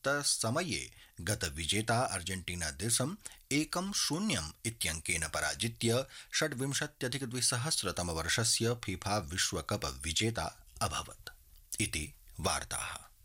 तत्समये गतविजेता अर्जेंटीना देशं 1-0 इत्यङ्केन पराजित्य 26+2000 वर्षस्य फीफा विश्वकप विजेता अभवत् इति वार्ताः।